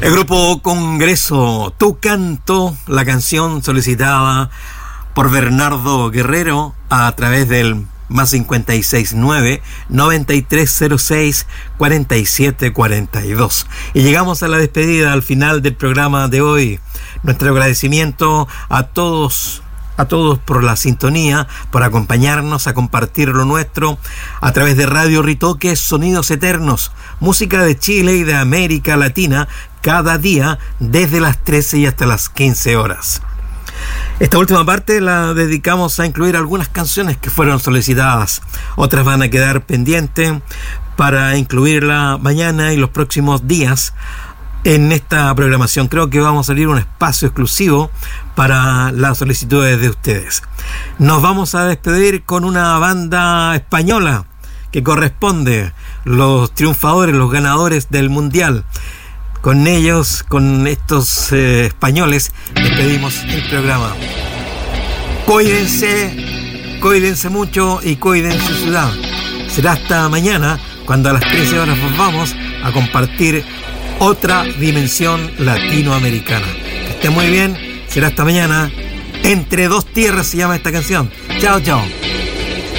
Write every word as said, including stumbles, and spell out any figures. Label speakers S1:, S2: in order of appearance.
S1: El grupo Congreso, Tu Canto, la canción solicitada por Bernardo Guerrero a través del más cincuenta y seis nueve, noventa y tres cero seis, cuarenta y siete cuarenta y dos. Y llegamos a la despedida, al final del programa de hoy. Nuestro agradecimiento a todos a todos por la sintonía, por acompañarnos a compartir lo nuestro a través de Radio Ritoques, Sonidos Eternos, música de Chile y de América Latina, cada día desde las trece y hasta las quince horas. Esta última parte la dedicamos a incluir algunas canciones que fueron solicitadas. Otras van a quedar pendientes para incluirla mañana y los próximos días en esta programación. Creo que vamos a abrir un espacio exclusivo para las solicitudes de ustedes. Nos vamos a despedir con una banda española que corresponde, los triunfadores, los ganadores del Mundial. Con ellos, con estos eh, españoles, despedimos el programa. Cuídense, cuídense mucho y cuiden su ciudad. Será hasta mañana, cuando a las trece horas nos vamos a compartir otra dimensión latinoamericana. Que esté muy bien, será hasta mañana. Entre dos tierras se llama esta canción. Chao, chao.